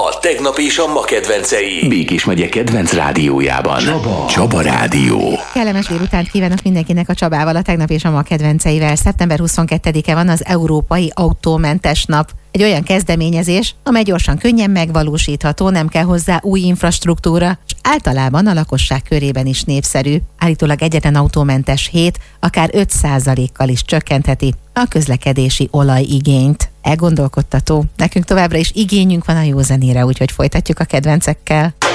A tegnap és a ma kedvencei. Békés megye kedvenc rádiójában. Csaba Rádió. Kellemes délutánt kívánok mindenkinek a Csabával, a tegnap és a ma kedvenceivel. Szeptember 22-e van az Európai Autómentes Nap. Egy olyan kezdeményezés, amely gyorsan, könnyen megvalósítható, nem kell hozzá új infrastruktúra, és általában a lakosság körében is népszerű. Állítólag egyetlen autómentes hét akár 5%-kal is csökkentheti a közlekedési olajigényt. Elgondolkodtató. Nekünk továbbra is igényünk van a jó zenére, úgyhogy folytatjuk a kedvencekkel.